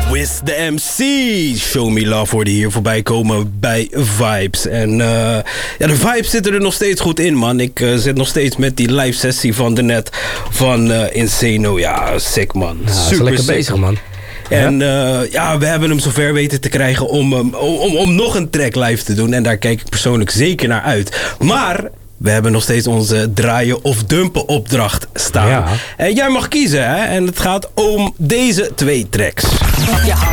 Wiz the MC. Show Me Love hoorde hier voorbij komen bij Vibes. En de vibes zitten er nog steeds goed in, man. Ik zit nog steeds met die live sessie van de net van Insano. Ja, sick, man. Ja, super lekker sick. Bezig, man. En we hebben hem zover weten te krijgen om nog een track live te doen. En daar kijk ik persoonlijk zeker naar uit. Maar we hebben nog steeds onze draaien of dumpen opdracht staan. Ja. En jij mag kiezen, hè? En het gaat om deze 2 tracks.